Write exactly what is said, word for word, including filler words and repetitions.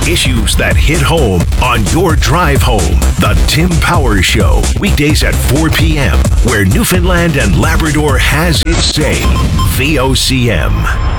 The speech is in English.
Issues that hit home on your drive home. The Tim Power Show. Weekdays at four p.m. where Newfoundland and Labrador has its say. V O C M.